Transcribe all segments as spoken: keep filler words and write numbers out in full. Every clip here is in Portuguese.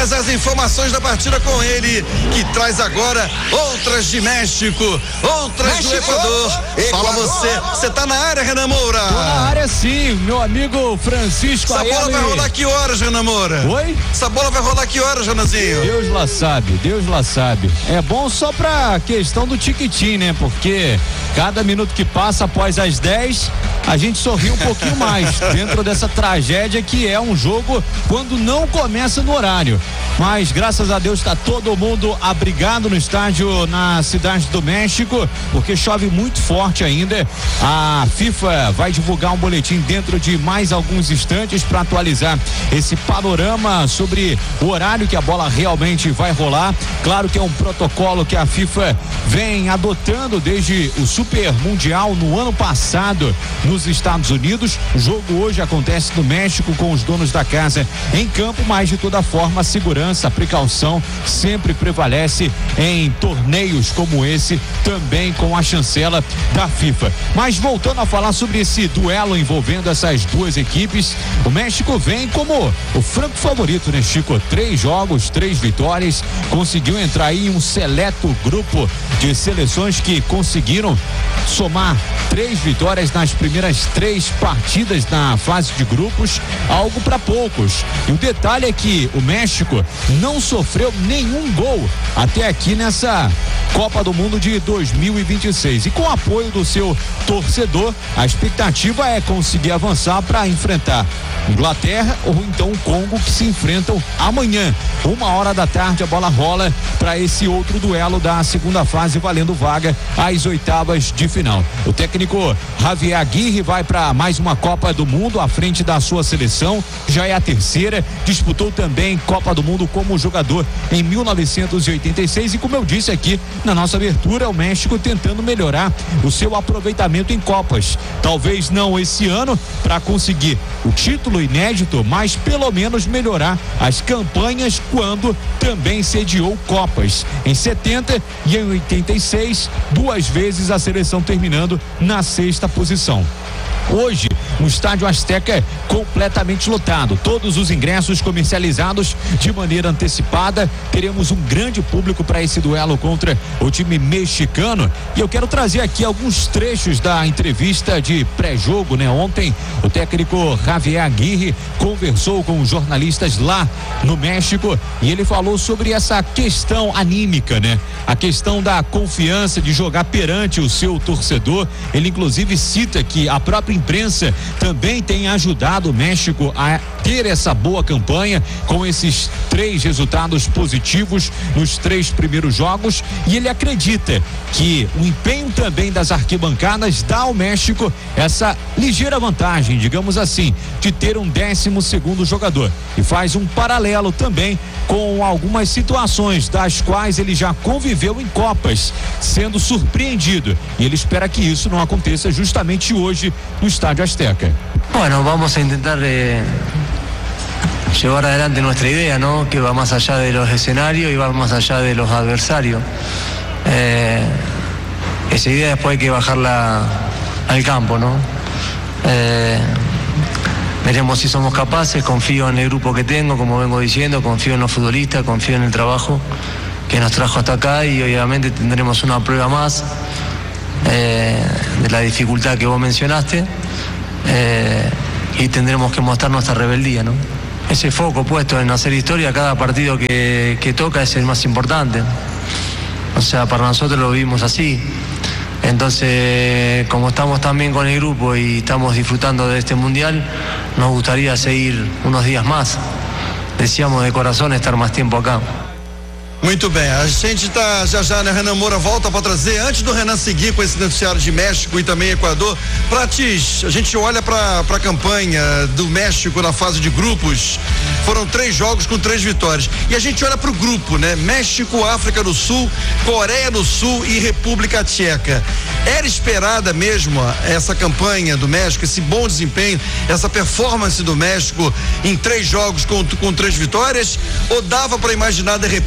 traz as informações da partida com ele, que traz agora outras de México, outras México. do Equador. Equador. Fala você, você tá na área, Renan Moura? Tô na área sim, meu amigo Francisco. Essa bola vai rolar que horas, Renan Moura? Oi? Essa bola vai rolar que horas, Renanzinho? Deus lá sabe, Deus lá sabe. É bom só pra questão do tiquitim, né? Porque cada minuto que passa após as dez, a gente sorri um pouquinho mais dentro dessa tragédia que é um jogo quando não começa no horário. Mas graças a Deus está todo mundo abrigado no estádio na Cidade do México, porque chove muito forte ainda. A FIFA vai divulgar um boletim dentro de mais alguns instantes para atualizar esse panorama sobre o horário que a bola realmente vai rolar. Claro que é um protocolo que a FIFA vem adotando desde o Super Mundial no ano passado nos Estados Unidos. O jogo hoje acontece no México com os donos da casa em campo, mas de toda forma a segurança, a precaução sempre prevalece em torneios como esse, também com a chancela da FIFA. Mas voltando a falar sobre esse duelo envolvendo essas duas equipes, o México vem como o franco favorito, né, Chico? Três jogos, três vitórias, conseguiu entrar aí em um seleto grupo de seleções que conseguiram somar três vitórias nas primeiras três partidas na fase de grupos, algo para poucos. E o detalhe é que o México não sofreu nenhum gol até aqui nessa Copa do Mundo de dois mil e vinte e seis. E com o apoio do seu torcedor, a expectativa é conseguir avançar para enfrentar Inglaterra ou então o Congo, que se enfrentam amanhã, uma hora da tarde. A bola rola para esse outro duelo da segunda fase, valendo vaga às oitavas de final. O técnico Javier Aguirre vai para mais uma Copa do Mundo à frente da sua seleção, já é a terceira, disputou também Copa do Mundo como jogador em mil novecentos e oitenta e seis, e como eu disse aqui na nossa abertura, o México tentando melhorar o seu aproveitamento em Copas. Talvez não esse ano para conseguir o título inédito, mas pelo menos melhorar as campanhas quando também sediou Copas em setenta e em oitenta e seis, duas vezes a seleção terminando na sexta posição. Hoje, o Estádio Azteca é completamente lotado, todos os ingressos comercializados de maneira antecipada. Teremos um grande público para esse duelo contra o time mexicano, e eu quero trazer aqui alguns trechos da entrevista de pré-jogo, né? Ontem, o técnico Javier Aguirre conversou com os jornalistas lá no México e ele falou sobre essa questão anímica, né? A questão da confiança de jogar perante o seu torcedor. Ele inclusive cita que a própria imprensa também tem ajudado o México a ter essa boa campanha com esses três resultados positivos nos três primeiros jogos, e ele acredita que o empenho também das arquibancadas dá ao México essa ligeira vantagem, digamos assim, de ter um décimo segundo jogador, e faz um paralelo também com algumas situações das quais ele já conviveu em Copas, sendo surpreendido, e ele espera que isso não aconteça justamente hoje no Estádio Azteca. Bueno, vamos a intentar eh, llevar adelante nuestra idea, ¿no? Que va más allá de los escenarios y va más allá de los adversarios. Eh, esa idea después hay que bajarla al campo, ¿no? Eh, veremos si somos capaces. Confío en el grupo que tengo, como vengo diciendo, confío en los futbolistas, confío en el trabajo que nos trajo hasta acá, y obviamente tendremos una prueba más eh, de la dificultad que vos mencionaste. Eh, y tendremos que mostrar nuestra rebeldía, ¿no? Ese foco puesto en hacer historia, cada partido que, que toca es el más importante. O sea, para nosotros lo vivimos así. Entonces, como estamos también con el grupo y estamos disfrutando de este mundial, nos gustaría seguir unos días más. Deseamos de corazón estar más tiempo acá. Muito bem, a gente tá já já, né? Renan Moura volta para trazer, antes do Renan seguir com esse noticiário de México e também Equador. Pratis, a gente olha para a campanha do México na fase de grupos, foram três jogos com três vitórias, e a gente olha para o grupo, né? México, África do Sul, Coreia do Sul e República Tcheca. Era esperada mesmo essa campanha do México, esse bom desempenho, essa performance do México em três jogos com, com três vitórias, ou dava para imaginar de repente que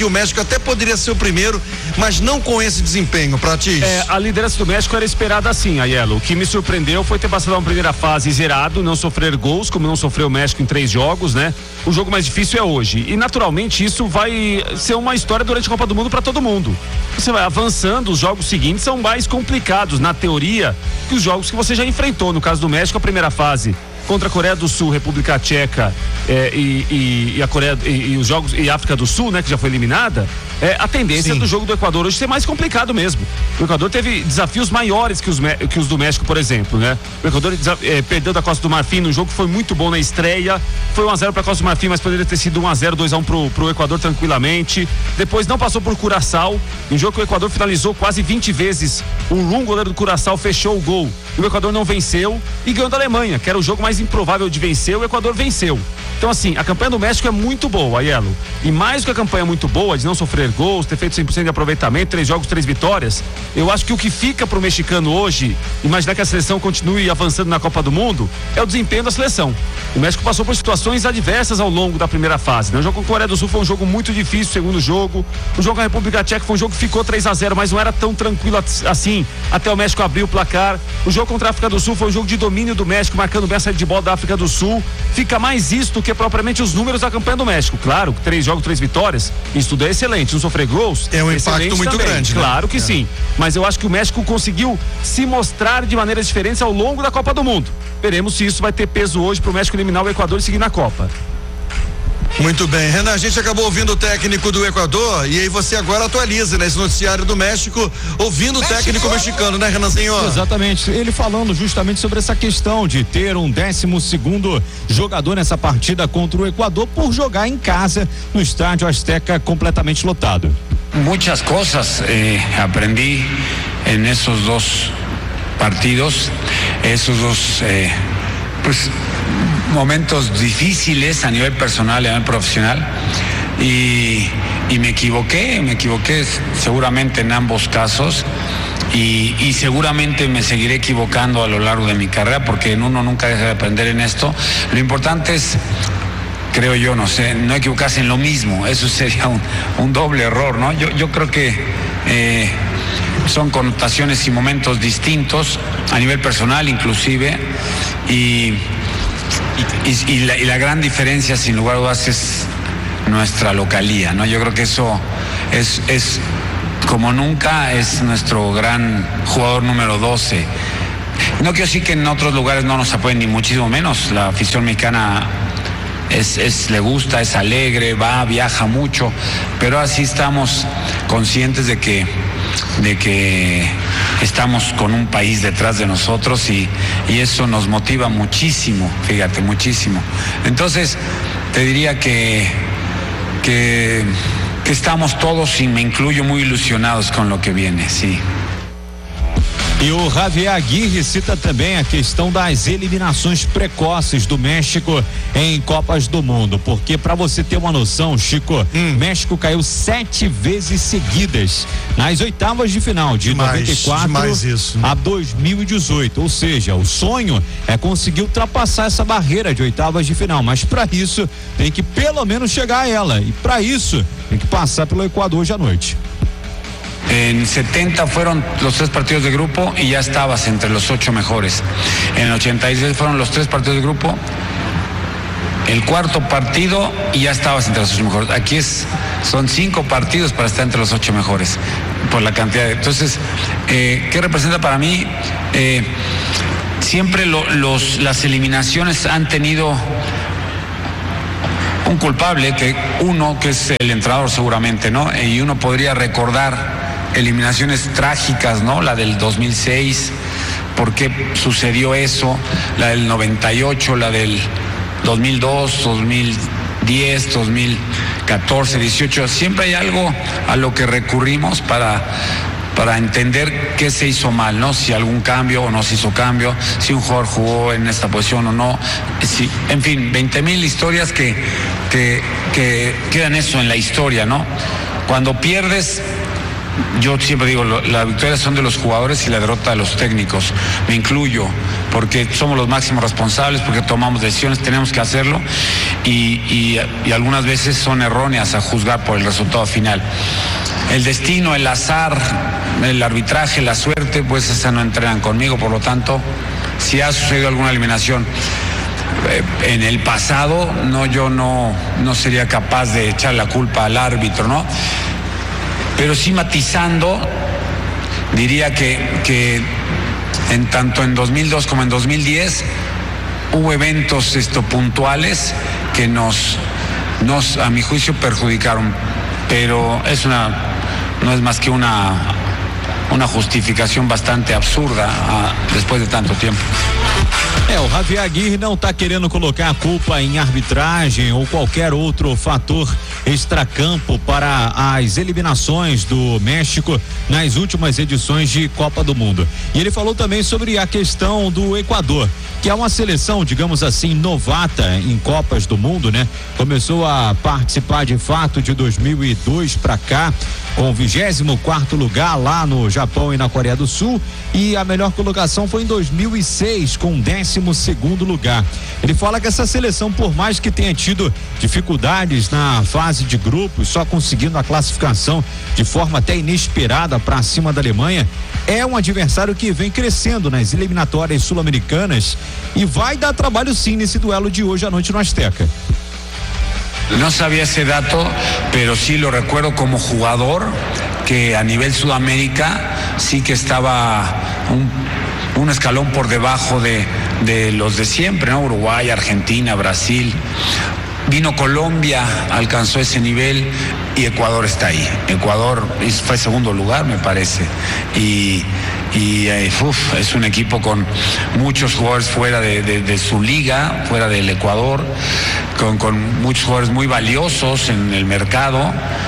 aqui, o México até poderia ser o primeiro, mas não com esse desempenho, Pratis. É, a liderança do México era esperada assim, Aiello. O que me surpreendeu foi ter passado uma primeira fase zerado, não sofrer gols, como não sofreu o México em três jogos, né? O jogo mais difícil é hoje. E naturalmente isso vai ser uma história durante a Copa do Mundo para todo mundo. Você vai avançando, os jogos seguintes são mais complicados, na teoria, que os jogos que você já enfrentou. No caso do México, a primeira fase contra a Coreia do Sul, República Tcheca é, e, e, e a Coreia e, e os jogos e África do Sul, né, que já foi eliminada, é, a tendência Sim. do jogo do Equador hoje ser mais complicado mesmo. O Equador teve desafios maiores que os, que os do México, por exemplo, né? O Equador é, perdeu da Costa do Marfim num jogo que foi muito bom na estreia, foi um a zero para a Costa do Marfim, mas poderia ter sido um a zero, dois a um pro, pro Equador tranquilamente. Depois não passou por Curaçao, um jogo que o Equador finalizou quase vinte vezes. O Lum, goleiro do Curaçao, fechou o gol. E o Equador não venceu e ganhou da Alemanha, que era o jogo mais improvável de vencer, o Equador venceu. Então assim, a campanha do México é muito boa, Aiello. E mais do que a campanha muito boa, de não sofrer gols, ter feito cem por cento de aproveitamento, três jogos, três vitórias, eu acho que o que fica pro mexicano hoje, imaginar que a seleção continue avançando na Copa do Mundo, é o desempenho da seleção. O México passou por situações adversas ao longo da primeira fase, né? O jogo com a Coreia do Sul foi um jogo muito difícil, o segundo jogo. O jogo com a República Tcheca foi um jogo que ficou três a zero, mas não era tão tranquilo assim, até o México abrir o placar. O jogo contra a África do Sul foi um jogo de domínio do México, marcando bem a saída de bola da África do Sul. Fica mais isso do que propriamente os números da campanha do México. Claro, três jogos, três vitórias, isso tudo é excelente. Não sofrer gols é um impacto muito também. grande, né? Claro que é. sim. Mas eu acho que o México conseguiu se mostrar de maneiras diferentes ao longo da Copa do Mundo. Veremos se isso vai ter peso hoje para o México eliminar o Equador e seguir na Copa. Muito bem, Renan, a gente acabou ouvindo o técnico do Equador e aí você agora atualiza nesse noticiário do México, ouvindo o técnico mexicano, né, Renanzinho? Exatamente, ele falando justamente sobre essa questão de ter um décimo segundo jogador nessa partida contra o Equador por jogar em casa no estádio Azteca completamente lotado. Muchas cosas eh, aprendí en esos dos partidos, esos dos eh, pues momentos difíciles a nivel personal y a nivel profesional y, y me equivoqué, me equivoqué seguramente en ambos casos y, y seguramente me seguiré equivocando a lo largo de mi carrera porque en uno nunca deja de aprender en esto. Lo importante es, creo yo, no sé, no equivocarse en lo mismo, eso sería un, un doble error, ¿no? Yo, yo creo que eh, son connotaciones y momentos distintos a nivel personal inclusive y Y, y, y, la, y la gran diferencia sin lugar a dudas es nuestra localía, ¿no? Yo creo que eso es, es como nunca es nuestro gran jugador número doce. No quiero decir que en otros lugares no nos apoyen ni muchísimo menos, la afición mexicana es, es, le gusta, es alegre, va, viaja mucho, pero así estamos conscientes de que de que estamos con un país detrás de nosotros y, y eso nos motiva muchísimo, fíjate, muchísimo. Entonces, te diría que, que, que estamos todos, y me incluyo, muy ilusionados con lo que viene, sí. E o Javier Aguirre cita também a questão das eliminações precoces do México em Copas do Mundo, porque para você ter uma noção, Chico, hum. México caiu sete vezes seguidas nas oitavas de final de demais, noventa e quatro isso, né? a dois mil e dezoito, ou seja, o sonho é conseguir ultrapassar essa barreira de oitavas de final, mas para isso tem que pelo menos chegar a ela, e para isso tem que passar pelo Equador hoje à noite. En setenta fueron los tres partidos de grupo y ya estabas entre los ocho mejores. En ochenta y seis fueron los tres partidos de grupo, el cuarto partido y ya estabas entre los ocho mejores. Aquí es, son cinco partidos para estar entre los ocho mejores por la cantidad de... Entonces, eh, ¿qué representa para mí? Eh, siempre lo, los, las eliminaciones han tenido un culpable, que uno que es el entrenador seguramente, ¿no? Y uno podría recordar eliminaciones trágicas, ¿no? La del dos mil seis, ¿por qué sucedió eso? La del noventa y ocho, la del dos mil dos, dos mil diez, dos mil catorce, dieciocho. Siempre hay algo a lo que recurrimos para, para entender qué se hizo mal, ¿no? Si algún cambio o no se hizo cambio, si un jugador jugó en esta posición o no. Si, en fin, veinte mil historias que, que, que quedan eso en la historia, ¿no? Cuando pierdes, yo siempre digo, la victoria son de los jugadores y la derrota de los técnicos, me incluyo, porque somos los máximos responsables, porque tomamos decisiones, tenemos que hacerlo y, y, y algunas veces son erróneas a juzgar por el resultado final. El destino, el azar, el arbitraje, la suerte, pues esa no entrenan conmigo, por lo tanto, si ha sucedido alguna eliminación eh, en el pasado, no, yo no, no sería capaz de echar la culpa al árbitro, ¿no? Pero sí matizando, diría que, que en tanto en dos mil dos como en dos mil diez hubo eventos esto, puntuales que nos, nos, a mi juicio, perjudicaron, pero es una, no es más que una, una justificación bastante absurda ah, después de tanto tiempo. É, o Javier Aguirre não está querendo colocar a culpa em arbitragem ou qualquer outro fator extracampo para as eliminações do México nas últimas edições de Copa do Mundo. E ele falou também sobre a questão do Equador, que é uma seleção, digamos assim, novata em Copas do Mundo, né? Começou a participar de fato de dois mil e dois para cá, com o vigésimo quarto lugar lá no Japão e na Coreia do Sul, e a melhor colocação foi em dois mil e seis, com décimo segundo lugar. Ele fala que essa seleção, por mais que tenha tido dificuldades na fase de grupos, só conseguindo a classificação de forma até inesperada para cima da Alemanha, é um adversário que vem crescendo nas eliminatórias sul-americanas e vai dar trabalho sim nesse duelo de hoje à noite no Azteca. No sabía ese dato, pero sí lo recuerdo como jugador, que a nivel Sudamérica sí que estaba un, un escalón por debajo de, de los de siempre, ¿no? Uruguay, Argentina, Brasil. Vino Colombia, alcanzó ese nivel y Ecuador está ahí. Ecuador fue segundo lugar, me parece. Y, y eh, uf, es un equipo con muchos jugadores fuera de, de, de su liga, fuera del Ecuador, con, con muchos jugadores muy valiosos en el mercado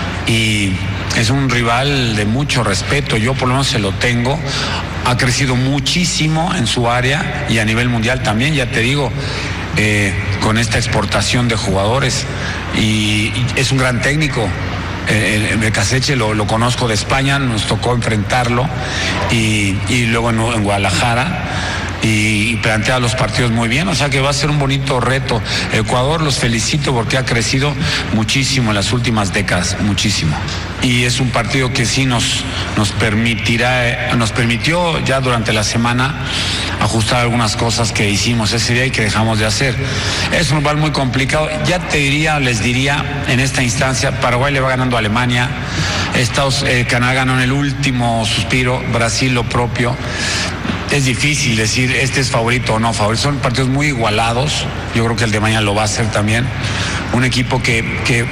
y es un rival de mucho respeto. Yo por lo menos se lo tengo. Ha crecido muchísimo en su área y a nivel mundial también, ya te digo. Eh, con esta exportación de jugadores y, y es un gran técnico. Eh, el Becaseche lo, lo conozco de España, nos tocó enfrentarlo y, y luego en, en Guadalajara y, y plantea los partidos muy bien, o sea que va a ser un bonito reto. Ecuador, los felicito porque ha crecido muchísimo en las últimas décadas, muchísimo. Y es un partido que sí nos, nos permitirá, nos permitió ya durante la semana ajustar algunas cosas que hicimos ese día y que dejamos de hacer. Es un rival muy complicado. Ya te diría, les diría, en esta instancia, Paraguay le va ganando a Alemania, Estados, eh, Canadá ganó en el último suspiro, Brasil lo propio. Es difícil decir este es favorito o no favorito, son partidos muy igualados. Yo creo que el de mañana lo va a hacer también. Un equipo que, que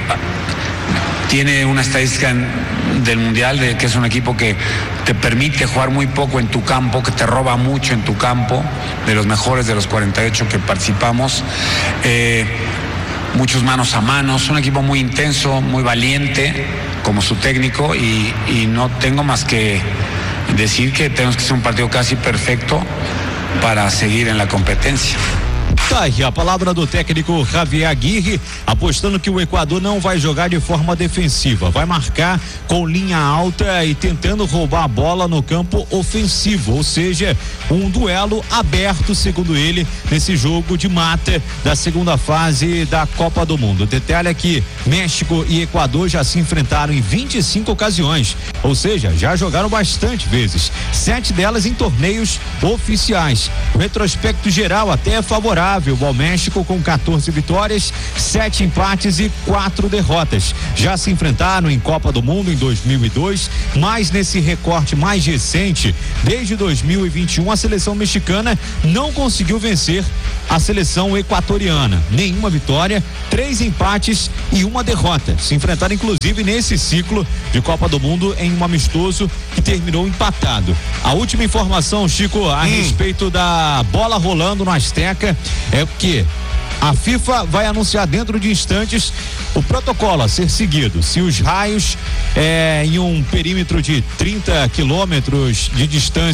tiene una estadística en, del Mundial de que es un equipo que te permite jugar muy poco en tu campo, que te roba mucho en tu campo, de los mejores de los cuarenta y ocho que participamos. Eh, muchos manos a manos, un equipo muy intenso, muy valiente, como su técnico, y, y no tengo más que decir que tenemos que ser un partido casi perfecto para seguir en la competencia. Tá aí a palavra do técnico Javier Aguirre, apostando que o Equador não vai jogar de forma defensiva, vai marcar com linha alta e tentando roubar a bola no campo ofensivo, ou seja, um duelo aberto, segundo ele, nesse jogo de mata da segunda fase da Copa do Mundo. O detalhe é que México e Equador já se enfrentaram em vinte e cinco ocasiões, ou seja, já jogaram bastante vezes, sete delas em torneios oficiais. O retrospecto geral até é favorável ao México, com quatorze vitórias, sete empates e quatro derrotas. Já se enfrentaram em Copa do Mundo em dois mil e dois, mas nesse recorte mais recente, desde dois mil e vinte e um, a seleção mexicana não conseguiu vencer a seleção equatoriana. Nenhuma vitória, três empates e uma derrota. Se enfrentaram inclusive nesse ciclo de Copa do Mundo em um amistoso que terminou empatado. A última informação, Chico, a hum. respeito da bola rolando no Azteca é que a FIFA vai anunciar dentro de instantes o protocolo a ser seguido. Se os raios é, em um perímetro de trinta quilômetros de distância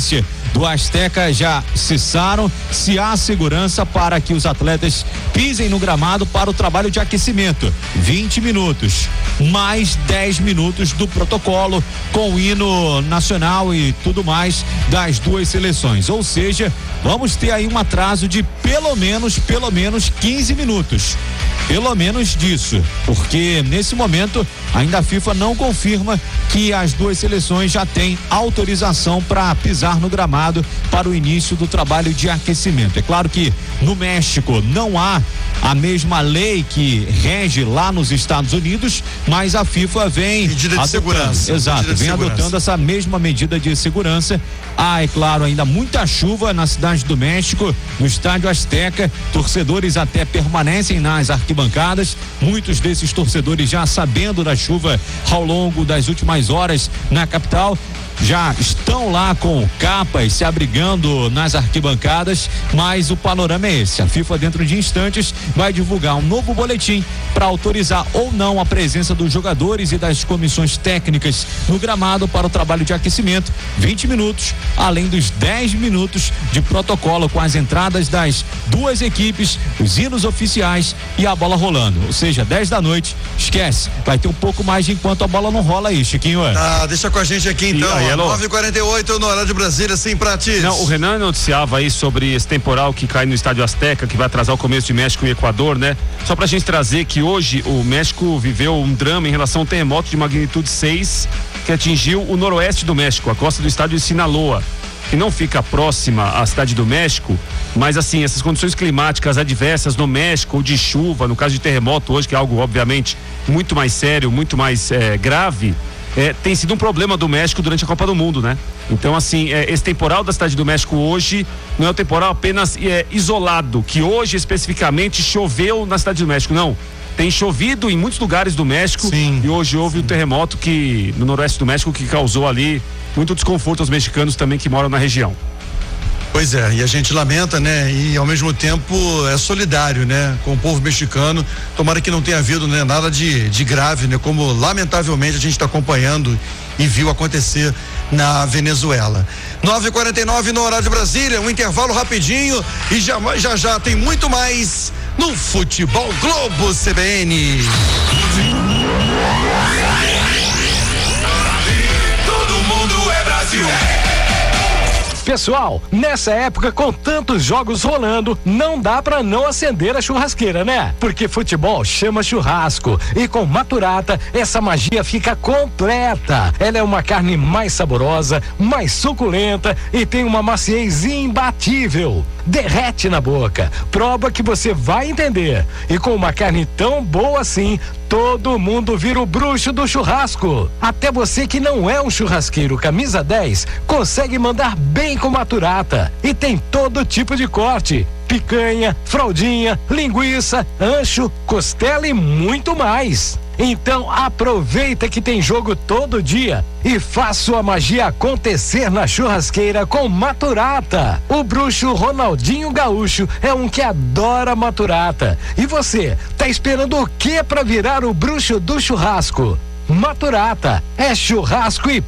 do Azteca já cessaram, se há segurança para que os atletas pisem no gramado para o trabalho de aquecimento. vinte minutos, mais dez minutos do protocolo com o hino nacional e tudo mais das duas seleções. Ou seja, vamos ter aí um atraso de pelo menos, pelo menos quinze minutos. Pelo menos disso, porque nesse momento ainda a FIFA não confirma que as duas seleções já têm autorização para pisar no gramado para o início do trabalho de aquecimento. É claro que no México não há a mesma lei que rege lá nos Estados Unidos, mas a FIFA vem medida de adotando, segurança. exato, medida de vem segurança. adotando essa mesma medida de segurança. Há, é claro, ainda muita chuva na cidade do México, no estádio Azteca, torcedores até permanecem nas arquibancadas, muitos desses torcedores já sabendo da chuva ao longo das últimas horas na capital, já estão lá com capas se abrigando nas arquibancadas, mas o panorama é esse. A FIFA dentro de instantes vai divulgar um novo boletim para autorizar ou não a presença dos jogadores e das comissões técnicas no gramado para o trabalho de aquecimento. vinte minutos, além dos dez minutos de protocolo com as entradas das duas equipes, os hinos oficiais e a bola rolando. Ou seja, dez da noite, esquece, vai ter um pouco mais de enquanto a bola não rola aí, Chiquinho. Ah, deixa com a gente aqui então. E aí, nove e quarenta e oito no horário de Brasília, sim, Pratis. Não, o Renan noticiava aí sobre esse temporal que cai no estádio Azteca, que vai atrasar o começo de México e Equador, né? Só pra gente trazer que hoje o México viveu um drama em relação a um terremoto de magnitude seis que atingiu o noroeste do México, a costa do estádio de Sinaloa, que não fica próxima à cidade do México, mas assim, essas condições climáticas adversas no México, ou de chuva, no caso de terremoto hoje, que é algo obviamente muito mais sério, muito mais é, grave, É, tem sido um problema do México durante a Copa do Mundo, né? Então, assim, é, esse temporal da cidade do México hoje não é um temporal apenas é, isolado, que hoje especificamente choveu na cidade do México, não. Tem chovido em muitos lugares do México. Sim. E hoje houve um terremoto que no noroeste do México que causou ali muito desconforto aos mexicanos também que moram na região. Pois é, e a gente lamenta, né? E ao mesmo tempo é solidário, né? Com o povo mexicano. Tomara que não tenha havido, né? Nada de, de grave, né? Como lamentavelmente a gente está acompanhando e viu acontecer na Venezuela. nove e quarenta e nove no horário de Brasília, um intervalo rapidinho e já já já tem muito mais no Futebol Globo C B N. Todo mundo é Brasil. Pessoal, nessa época com tantos jogos rolando, não dá pra não acender a churrasqueira, né? Porque futebol chama churrasco e com Maturata essa magia fica completa. Ela é uma carne mais saborosa, mais suculenta e tem uma maciez imbatível. Derrete na boca, prova que você vai entender. E com uma carne tão boa assim, todo mundo vira o bruxo do churrasco. Até você que não é um churrasqueiro camisa dez, consegue mandar bem com Maturata. E tem todo tipo de corte: picanha, fraldinha, linguiça, ancho, costela e muito mais. Então aproveita que tem jogo todo dia e faça sua magia acontecer na churrasqueira com Maturata. O bruxo Ronaldinho Gaúcho é um que adora Maturata. E você, tá esperando o que pra virar o bruxo do churrasco? Maturata é churrasco e